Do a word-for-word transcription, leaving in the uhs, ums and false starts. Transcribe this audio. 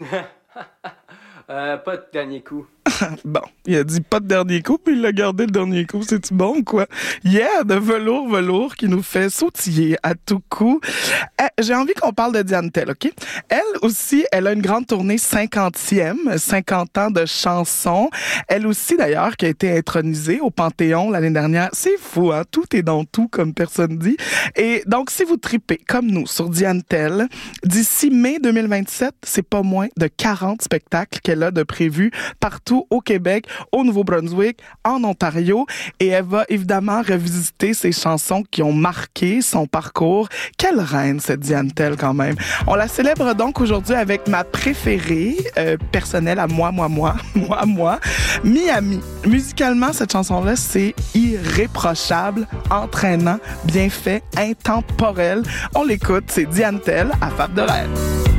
euh, pas de dernier coup. Bon, il a dit pas de dernier coup, puis il l'a gardé le dernier coup. C'est-tu bon ou quoi? Yeah, de velours, velours qui nous fait sautiller à tout coup. Eh, j'ai envie qu'on parle de Diane Tell, OK? Elle aussi, elle a une grande tournée cinquantième, cinquante ans de chansons. Elle aussi, d'ailleurs, qui a été intronisée au Panthéon l'année dernière. C'est fou, hein? Tout est dans tout, comme personne dit. Et donc, si vous tripez, comme nous, sur Diane Tell, d'ici mai deux mille vingt-sept, c'est pas moins de quarante spectacles qu'elle a de prévus partout au Québec, au Nouveau-Brunswick, en Ontario, et elle va évidemment revisiter ses chansons qui ont marqué son parcours. Quelle reine, cette Diane Tell, quand même. On la célèbre donc aujourd'hui avec ma préférée, euh, personnelle à moi, moi, moi, moi, moi, Miami. Musicalement, cette chanson-là, c'est irréprochable, entraînant, bien fait, intemporel. On l'écoute, c'est Diane Tell à Fab de Rêve.